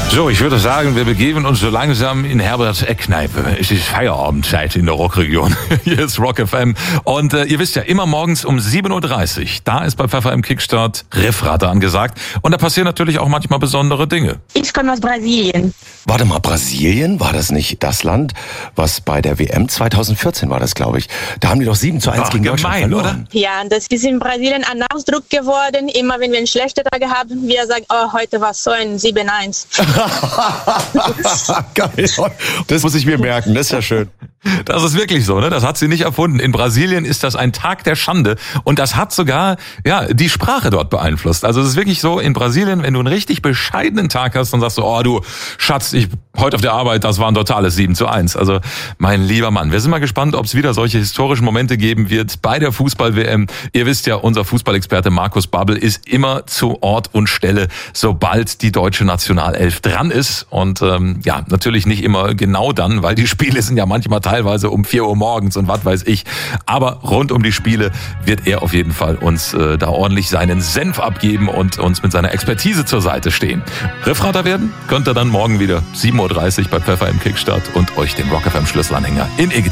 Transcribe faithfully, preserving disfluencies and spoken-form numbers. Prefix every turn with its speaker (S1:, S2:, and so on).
S1: So, ich würde sagen, wir begeben uns so langsam in Herberts Eckkneipe. Es ist Feierabendzeit in der Rockregion. Hier ist Rock F M. Und äh, ihr wisst ja, immer morgens um sieben Uhr dreißig, da ist bei Pfeffer im Kickstart Riffratte angesagt. Und da passieren natürlich auch manchmal besondere Dinge.
S2: Ich komme aus Brasilien.
S3: Warte mal, Brasilien? War das nicht das Land, was bei der W M zwanzig vierzehn war das, glaube ich? Da haben die doch sieben zu eins
S1: Ach,
S3: gegen Deutschland
S1: gemein,
S3: verloren.
S1: oder?
S2: Ja, das ist in Brasilien ein Ausdruck geworden. Immer wenn wir einen schlechten Tag haben, wir sagen, oh, heute war so ein sieben eins.
S3: Geil. Das muss ich mir merken, das ist ja schön.
S1: Das ist wirklich so, ne? Das hat sie nicht erfunden. In Brasilien ist das ein Tag der Schande und das hat sogar ja die Sprache dort beeinflusst. Also es ist wirklich so, in Brasilien, wenn du einen richtig bescheidenen Tag hast, dann sagst du, oh du Schatz, ich heute auf der Arbeit, das war ein totales sieben zu eins. Also mein lieber Mann, wir sind mal gespannt, ob es wieder solche historischen Momente geben wird bei der Fußball-W M. Ihr wisst ja, unser Fußballexperte Markus Babbel ist immer zu Ort und Stelle, sobald die deutsche Nationalelf dran ist. Und ähm, ja, natürlich nicht immer genau dann, weil die Spiele sind ja manchmal teilweise um vier Uhr morgens und was weiß ich. Aber rund um die Spiele wird er auf jeden Fall uns äh, da ordentlich seinen Senf abgeben und uns mit seiner Expertise zur Seite stehen. Riffratter werden könnt ihr dann morgen wieder sieben Uhr dreißig bei Pfeffer im Kickstart und euch den Rock F M Schlüsselanhänger in